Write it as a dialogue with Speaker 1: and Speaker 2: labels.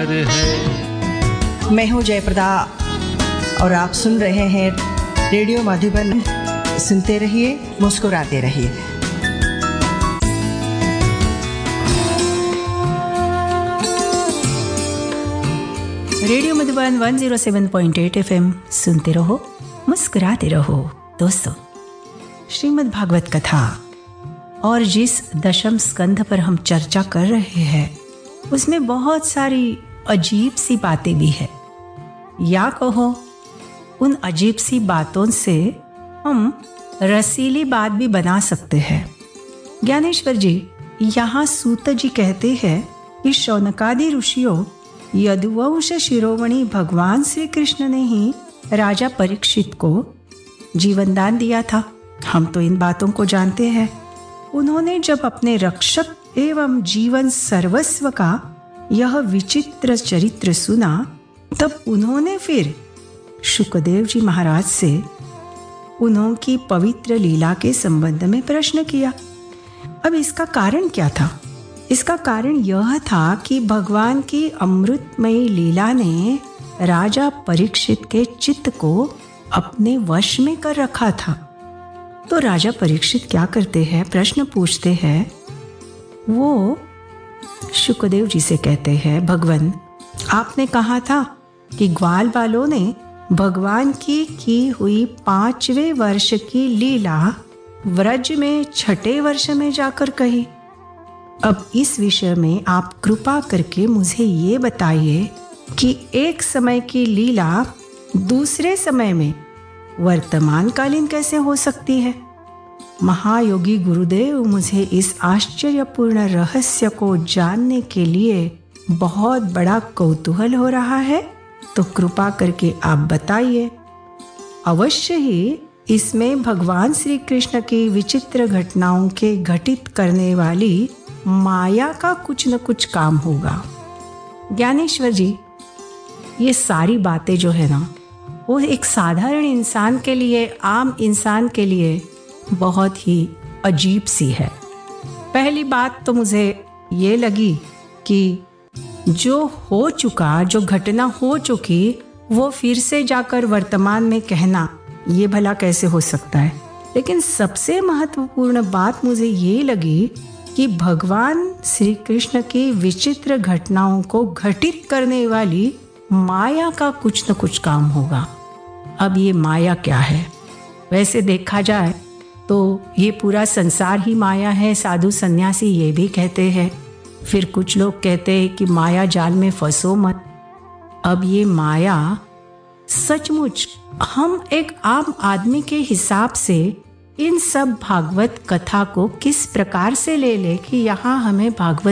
Speaker 1: प्यार है।
Speaker 2: मैं हूँ जयप्रदा और आप सुन रहे हैं रेडियो मधुबन। सुनते रहिए, मुस्कुराते रहिए।
Speaker 3: रेडियो मधुबन 107.8 FM सुनते रहो, मुस्कुराते रहो। दोस्तों, श्रीमद् भागवत कथा और जिस दशम स्कंध पर हम चर्चा कर रहे हैं उसमें बहुत सारी अजीब सी बातें भी है, या कहो उन अजीब सी बातों से हम रसीली बात भी बना सकते हैं। ज्ञानेश्वर जी यहाँ सूत जी कहते हैं कि शौनकादि ऋषियों यदुवंश शिरोमणि भगवान श्री कृष्ण ने ही राजा परीक्षित को जीवन दान दिया था। हम तो इन बातों को जानते हैं। उन्होंने जब अपने रक्षक एवं जीवन सर्वस्व का यह विचित्र चरित्र सुना, तब उन्होंने फिर शुकदेव जी महाराज से उनकी पवित्र लीला के संबंध में प्रश्न किया। अब इसका कारण क्या था? इसका कारण यह था कि भगवान की अमृतमयी लीला ने राजा परीक्षित के चित्त को अपने वश में कर रखा था। तो राजा परीक्षित क्या करते हैं, प्रश्न पूछते हैं। वो शुकदेव जी से कहते हैं, भगवान आपने कहा था कि ग्वाल वालों ने भगवान की हुई 5वें वर्ष की लीला व्रज में 6ठे वर्ष में जाकर कही। अब इस विषय में आप कृपा करके मुझे ये बताइए कि एक समय की लीला दूसरे समय में वर्तमानकालीन कैसे हो सकती है? महायोगी गुरुदेव, मुझे इस आश्चर्यपूर्ण रहस्य को जानने के लिए बहुत बड़ा कौतूहल हो रहा है, तो कृपा करके आप बताइए। अवश्य ही इसमें भगवान श्री कृष्ण की विचित्र घटनाओं के घटित करने वाली माया का कुछ न कुछ काम होगा। ज्ञानेश्वर जी, ये सारी बातें जो है ना, वो एक साधारण इंसान के लिए, आम इंसान के लिए बहुत ही अजीब सी है। पहली बात तो मुझे ये लगी कि जो हो चुका, जो घटना हो चुकी, वो फिर से जाकर वर्तमान में कहना, ये भला कैसे हो सकता है? लेकिन सबसे महत्वपूर्ण बात मुझे ये लगी कि भगवान श्री कृष्ण की विचित्र घटनाओं को घटित करने वाली माया का कुछ न कुछ काम होगा। अब ये माया क्या है? वैसे देखा जाए तो ये पूरा संसार ही माया है। साधु सन्यासी ये भी कहते हैं। फिर कुछ लोग कहते हैं कि माया जाल में फंसो मत। अब ये माया सचमुच हम एक आम आदमी के हिसाब से इन सब भागवत कथा को किस प्रकार से ले कि यहाँ हमें भागवत